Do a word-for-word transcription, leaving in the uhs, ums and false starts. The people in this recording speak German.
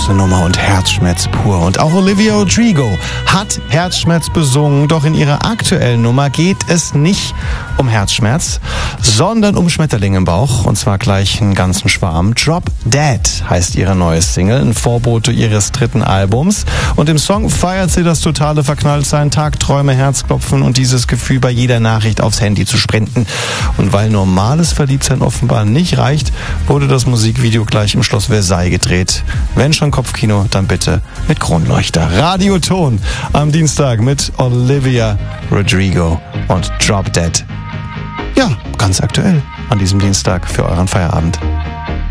Nummer und Herzschmerz pur. Und auch Olivia Rodrigo hat Herzschmerz besungen, doch in ihrer aktuellen Nummer geht es nicht um Herzschmerz, sondern um Schmetterlinge im Bauch, und zwar gleich einen ganzen Schwarm. Drop Dead heißt ihre neue Single, ein Vorbote ihres dritten Albums. Und im Song feiert sie das totale Verknalltsein, Tagträume, Herzklopfen und dieses Gefühl, bei jeder Nachricht aufs Handy zu sprinten. Und weil normales Verliebtsein offenbar nicht reicht, wurde das Musikvideo gleich im Schloss Versailles gedreht. Wenn schon Kopfkino, dann bitte mit Kronleuchter. Radioton am Dienstag mit Olivia Rodrigo und Drop Dead. Ja, ganz aktuell an diesem Dienstag für euren Feierabend.